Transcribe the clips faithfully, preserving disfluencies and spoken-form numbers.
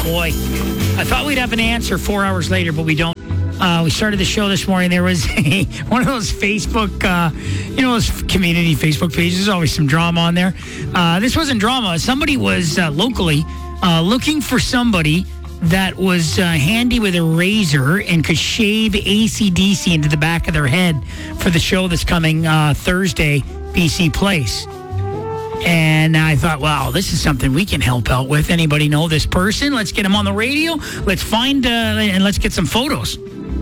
boy. I thought we'd have an answer four hours later, but we don't. Uh, we started the show this morning. There was a, one of those Facebook, uh, you know, those community Facebook pages. There's always some drama on there. Uh, this wasn't drama. Somebody was uh, locally uh, looking for somebody that was uh, handy with a razor and could shave A C D C into the back of their head for the show that's coming uh, Thursday, B C Place. And I thought, wow, this is something we can help out with. Anybody know this person? Let's get him on the radio. Let's find, uh, and let's get some photos.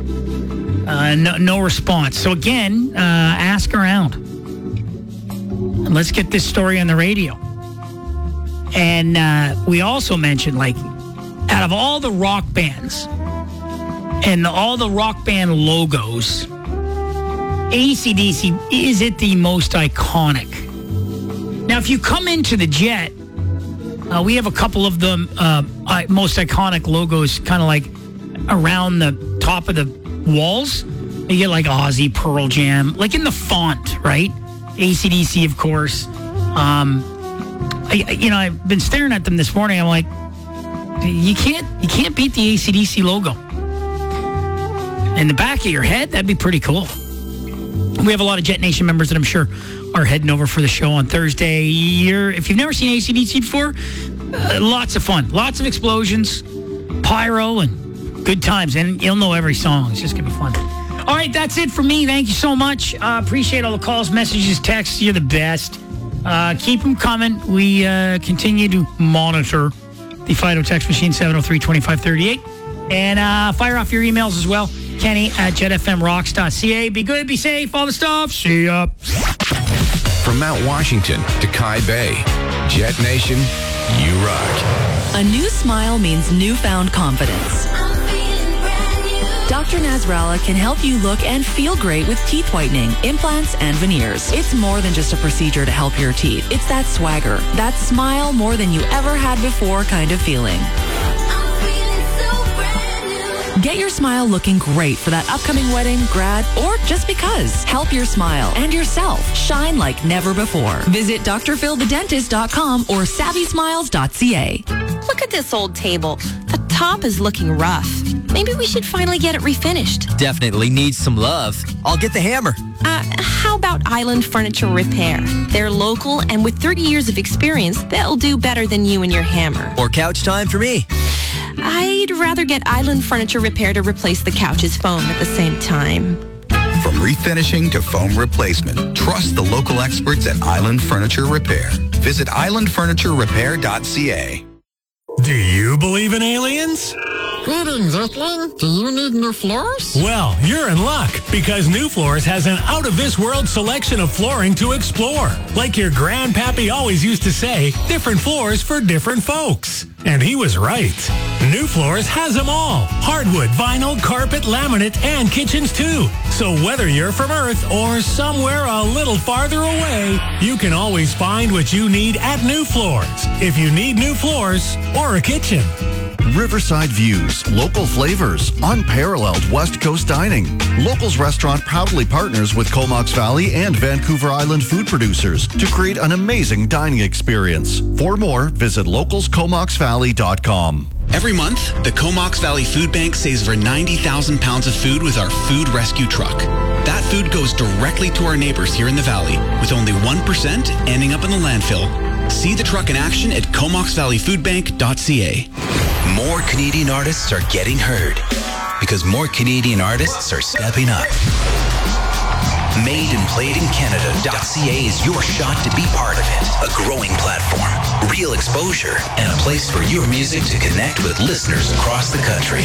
Uh, no, no response. So again, uh, ask around. And let's get this story on the radio. And uh, we also mentioned, like, out of all the rock bands and the, all the rock band logos, A C D C, is it the most iconic? Now, if you come into the Jet, uh, we have a couple of the uh, most iconic logos kind of like around the top of the walls. You get like Ozzy, Pearl Jam, like in the font, right? A C D C, of course. Um, I, you know, I've been staring at them this morning. I'm like, you can't, you can't beat the A C D C logo. In the back of your head, that'd be pretty cool. We have a lot of Jet Nation members that I'm sure are heading over for the show on Thursday. You're, if you've never seen A C D C before, uh, lots of fun, lots of explosions, pyro, and good times. And you'll know every song. It's just going to be fun. All right, that's it for me. Thank you so much. Uh, appreciate all the calls, messages, texts. You're the best. Uh, keep them coming. We uh, continue to monitor the Fido text machine, seven oh three, two five three eight. And uh, fire off your emails as well. Kenny at jet f m rocks dot c a. Be good, be safe, all the stuff. See ya. From Mount Washington to Kai Bay, Jet Nation, you rock. A new smile means newfound confidence. Doctor Nasrallah can help you look and feel great with teeth whitening, implants, and veneers. It's more than just a procedure to help your teeth. It's that swagger, that smile more than you ever had before kind of feeling. Get your smile looking great for that upcoming wedding, grad, or just because. Help your smile and yourself shine like never before. Visit d r phil the dentist dot com or savvy smiles dot c a. Look at this old table. The top is looking rough. Maybe we should finally get it refinished. Definitely needs some love. I'll get the hammer. Uh, how about Island Furniture Repair? They're local, and with thirty years of experience, they'll do better than you and your hammer. Or couch time for me. I'd rather get Island Furniture Repair to replace the couch's foam at the same time. From refinishing to foam replacement, trust the local experts at Island Furniture Repair. Visit island furniture repair dot c a. Do you believe in aliens? Greetings, Earthling. Do you need new floors? Well, you're in luck, because New Floors has an out-of-this-world selection of flooring to explore. Like your grandpappy always used to say, different floors for different folks. And he was right. New Floors has them all. Hardwood, vinyl, carpet, laminate, and kitchens too. So whether you're from Earth or somewhere a little farther away, you can always find what you need at New Floors. If you need new floors or a kitchen. Riverside views, local flavors, unparalleled West Coast dining. Locals Restaurant proudly partners with Comox Valley and Vancouver Island food producers to create an amazing dining experience. For more, visit locals comox valley dot com. Every month, the Comox Valley Food Bank saves over ninety thousand pounds of food with our food rescue truck. That food goes directly to our neighbors here in the valley, with only one percent ending up in the landfill. See the truck in action at comox valley food bank dot c a. More Canadian artists are getting heard because more Canadian artists are stepping up. made and played in canada dot c a is your shot to be part of it. A growing platform, real exposure, and a place for your music to connect with listeners across the country.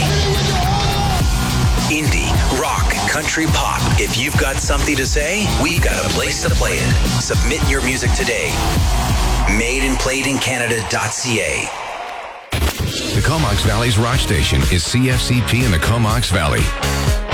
Indie, rock, country, pop. If you've got something to say, we've got a place to play it. Submit your music today. made and played in canada dot c a. The Comox Valley's rock station is C F C P in the Comox Valley.